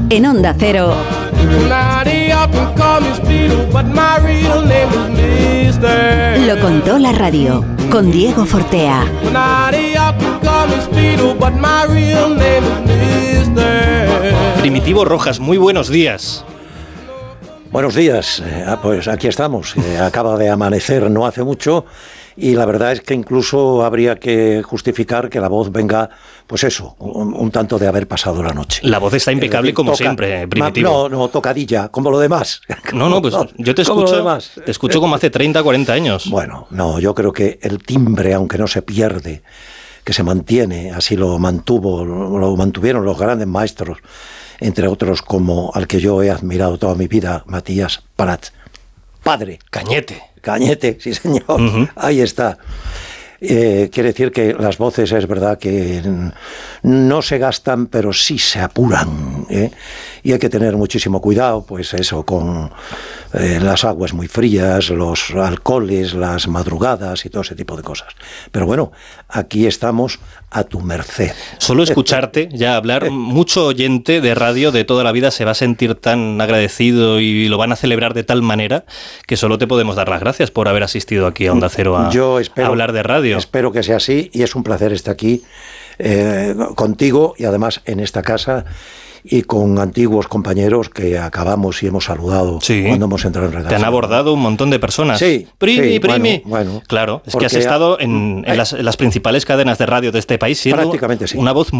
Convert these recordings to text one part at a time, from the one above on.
en Onda Cero. Lo contó la radio, con Diego Fortea. Primitivo Rojas, muy buenos días. Buenos días, pues aquí estamos. Acaba de amanecer no hace mucho y la verdad es que incluso habría que justificar que la voz venga, pues eso, un tanto de haber pasado la noche. La voz está impecable como siempre, Primitivo. No, tocadilla, como lo demás. No, pues yo te escucho como hace 30, 40 años. Bueno, no, yo creo que el timbre, aunque no se pierde, que se mantiene, así lo mantuvieron los grandes maestros, entre otros como al que yo he admirado toda mi vida, Matías Prats. Padre. Cañete, sí señor. Uh-huh. Ahí está. Quiere decir que las voces es verdad que no se gastan, pero sí se apuran, ¿eh? Y hay que tener muchísimo cuidado, pues eso, con las aguas muy frías, los alcoholes, las madrugadas y todo ese tipo de cosas. Pero bueno, aquí estamos a tu merced. Solo escucharte ya hablar, mucho oyente de radio de toda la vida se va a sentir tan agradecido y lo van a celebrar de tal manera que solo te podemos dar las gracias por haber asistido aquí a Onda Cero a hablar de radio. Espero que sea así y es un placer estar aquí contigo y además en esta casa y con antiguos compañeros que acabamos y hemos saludado cuando hemos entrado en redacción. Te han abordado un montón de personas. Sí. Primi. Bueno, claro, es que has estado en las principales cadenas de radio de este país siendo una voz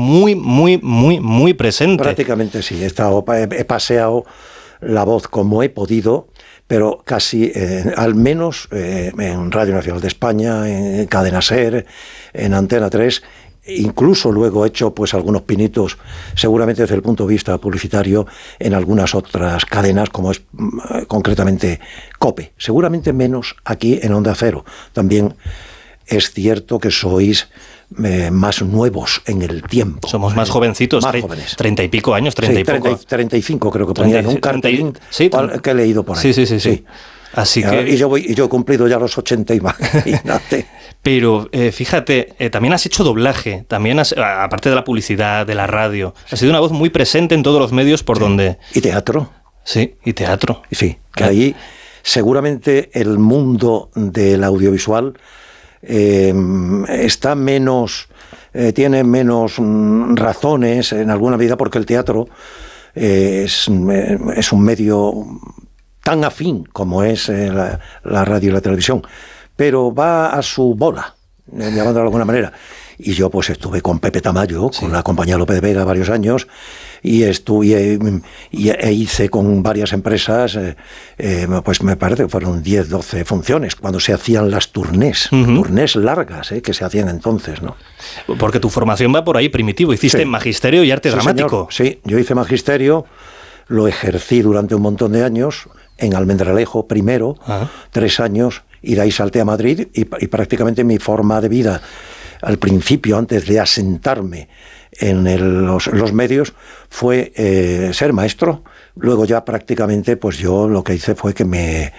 muy presente. Prácticamente sí. He paseado la voz como he podido, pero casi, al menos en Radio Nacional de España, en Cadena SER, en Antena 3, incluso luego he hecho pues algunos pinitos, seguramente desde el punto de vista publicitario, en algunas otras cadenas, como es concretamente COPE, seguramente menos aquí en Onda Cero. También es cierto que sois más nuevos en el tiempo. Somos más jovencitos, más jóvenes. 30 y pico años, 35 creo que ponían un cartelín que he leído por ahí. Sí. Así que... Y yo he cumplido ya los 80 y más. Pero fíjate, también has hecho doblaje, también aparte de la publicidad, de la radio, has sido una voz muy presente en todos los medios por donde... ¿Y teatro? Sí, y teatro. Sí, que ahí seguramente el mundo del audiovisual está menos, tiene menos razones en alguna medida porque el teatro es un medio tan afín como es la radio y la televisión, pero va a su bola, llamándolo de alguna manera. Y yo pues estuve con Pepe Tamayo, con la compañía López de Vega varios años, y hice con varias empresas, pues me parece que fueron 10, 12 funciones, cuando se hacían las turnés largas, que se hacían entonces, ¿no? Porque tu formación va por ahí, Primitivo, hiciste magisterio y arte dramático. Señor. Sí, yo hice magisterio, lo ejercí durante un montón de años, en Almendralejo primero, 3 años, y de ahí salté a Madrid, y prácticamente mi forma de vida al principio, antes de asentarme en los medios, fue ser maestro. Luego ya prácticamente pues yo lo que hice fue que me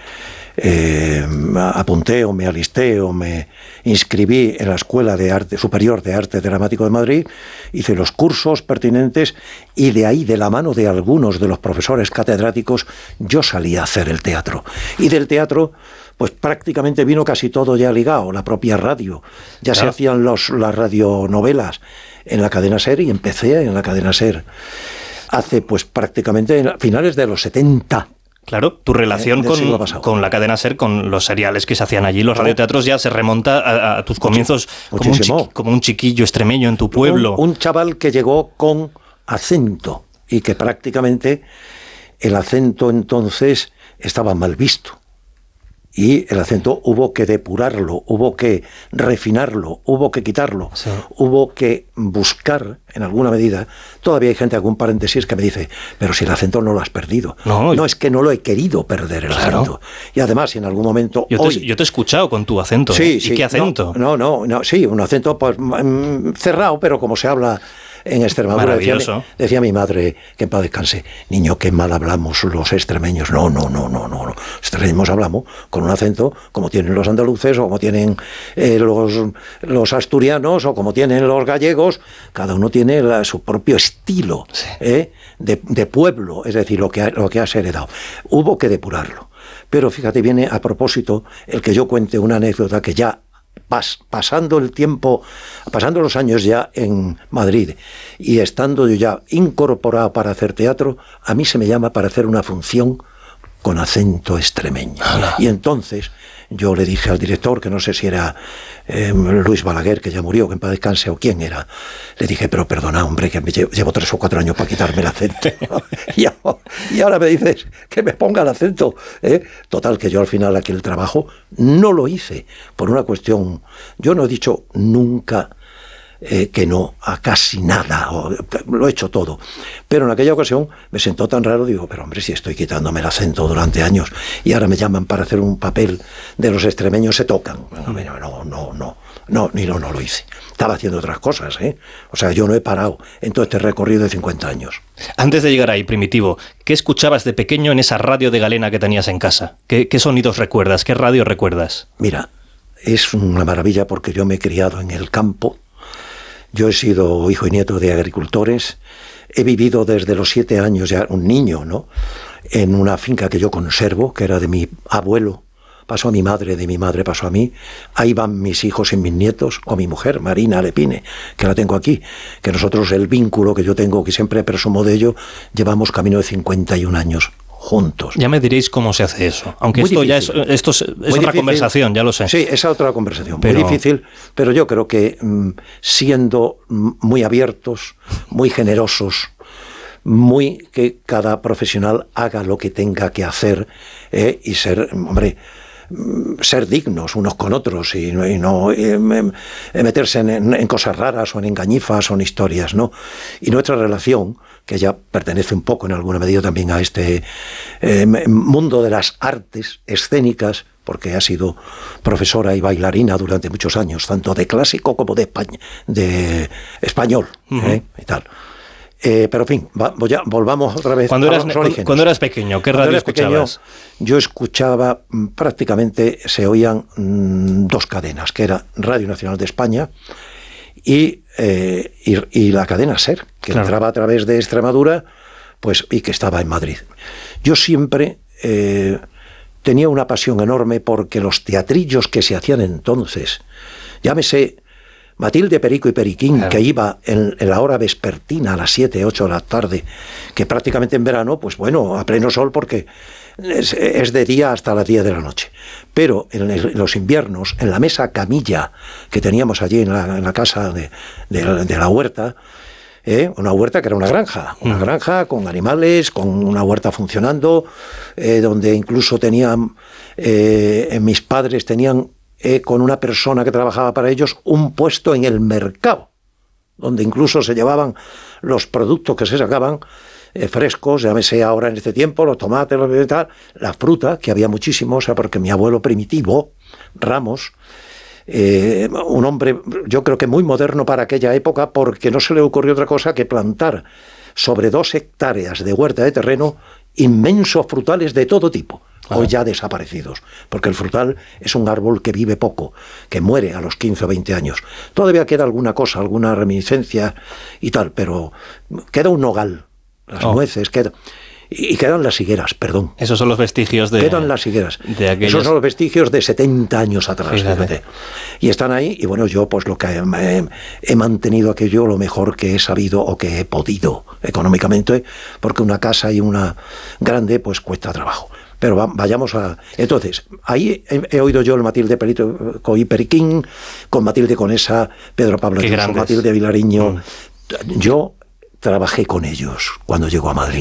apunté o me alisté o me inscribí en la Escuela de Arte Superior de Arte Dramático de Madrid, hice los cursos pertinentes y de ahí, de la mano de algunos de los profesores catedráticos, yo salí a hacer el teatro. Y del teatro pues prácticamente vino casi todo ya ligado, la propia radio. Ya se hacían las radionovelas en la cadena SER y empecé en la cadena SER hace pues prácticamente finales de los 70. Claro, tu relación con la cadena SER, con los seriales que se hacían allí, los radioteatros, ya se remonta a tus comienzos como un chiquillo extremeño en tu pueblo. Un chaval que llegó con acento y que prácticamente el acento entonces estaba mal visto. Y el acento hubo que depurarlo, hubo que refinarlo, hubo que quitarlo, hubo que buscar, en alguna medida. Todavía hay gente, algún paréntesis, que me dice, pero si el acento no lo has perdido. No, es que no lo he querido perder el acento. Y además, si en algún momento... Yo te he escuchado con tu acento. Sí, ¿Y qué acento? Sí, un acento pues cerrado, pero como se habla en Extremadura. Decía mi madre, que en paz descanse, niño, qué mal hablamos los extremeños. No. Extremeños hablamos con un acento como tienen los andaluces o como tienen los asturianos o como tienen los gallegos. Cada uno tiene su propio estilo, sí, de pueblo, es decir, lo que has heredado. Hubo que depurarlo. Pero fíjate, viene a propósito el que yo cuente una anécdota que ya pasando el tiempo, pasando los años ya en Madrid y estando yo ya incorporado para hacer teatro, a mí se me llama para hacer una función con acento extremeño. Y entonces yo le dije al director, que no sé si era Luis Balaguer, que ya murió, que en paz descanse, o quién era, le dije, pero perdona, hombre, que llevo 3 o 4 años para quitarme el acento. y ahora me dices que me ponga el acento. Total, que yo al final aquel trabajo no lo hice, por una cuestión, yo no he dicho nunca que no a casi nada, lo he hecho todo, pero en aquella ocasión me sentó tan raro, digo, pero hombre, si estoy quitándome el acento durante años y ahora me llaman para hacer un papel de los extremeños, se tocan. No lo hice, estaba haciendo otras cosas, o sea, yo no he parado en todo este recorrido de 50 años. Antes de llegar ahí, Primitivo, ¿qué escuchabas de pequeño en esa radio de galena que tenías en casa? ¿Qué sonidos recuerdas? ¿Qué radio recuerdas? Mira, es una maravilla porque yo me he criado en el campo. Yo he sido hijo y nieto de agricultores, he vivido desde los 7 años, ya un niño, ¿no?, en una finca que yo conservo, que era de mi abuelo, pasó a mi madre, de mi madre pasó a mí, ahí van mis hijos y mis nietos, o mi mujer, Marina Lepine, que la tengo aquí, que nosotros el vínculo que yo tengo, que siempre presumo de ello, llevamos camino de 51 años. Juntos. Ya me diréis cómo se hace eso, aunque esto es otra conversación, ya lo sé. Sí, es otra conversación, muy difícil, pero yo creo que siendo muy abiertos, muy generosos, que cada profesional haga lo que tenga que hacer y ser dignos unos con otros y no meterse en cosas raras o en engañifas o en historias, ¿no? Y nuestra relación, que ya pertenece un poco en alguna medida también a este mundo de las artes escénicas, porque ha sido profesora y bailarina durante muchos años, tanto de clásico como de español, y tal. Pero en fin, volvamos otra vez cuando eras pequeño, ¿qué radio escuchabas? Yo escuchaba, prácticamente se oían 2 cadenas, que era Radio Nacional de España y la cadena SER, que entraba a través de Extremadura, pues, y que estaba en Madrid. Yo siempre tenía una pasión enorme porque los teatrillos que se hacían entonces, llámese Matilde, Perico y Periquín, que iba en la hora vespertina a las 7, 8 de la tarde, que prácticamente en verano, pues bueno, a pleno sol, porque es de día hasta las 10 de la noche. Pero en los inviernos, en la mesa camilla que teníamos allí en la casa de la huerta, una huerta que era una granja con animales, con una huerta funcionando, donde incluso mis padres tenían con una persona que trabajaba para ellos un puesto en el mercado, donde incluso se llevaban los productos que se sacaban frescos, llámese ahora en este tiempo, los tomates, la fruta, que había muchísimo, o sea, porque mi abuelo Primitivo, Ramos, un hombre, yo creo que muy moderno para aquella época, porque no se le ocurrió otra cosa que plantar sobre 2 hectáreas de huerta de terreno inmensos frutales de todo tipo, hoy ya desaparecidos, porque el frutal es un árbol que vive poco, que muere a los 15 o 20 años. Todavía queda alguna cosa, alguna reminiscencia y tal, pero queda un nogal, las nueces, y quedan las higueras, perdón. Esos son los vestigios quedan las higueras. Esos son los vestigios de 70 años atrás, fíjate. Y están ahí, y bueno, yo pues lo que he mantenido aquello lo mejor que he sabido o que he podido económicamente, porque una casa y una grande pues cuesta trabajo. Pero vayamos a... Entonces, ahí he oído yo el Matilde, Perico y Periquín, con Matilde Conesa, Pedro Pablo Ayuso, Matilde Vilariño. Yo trabajé con ellos cuando llego a Madrid.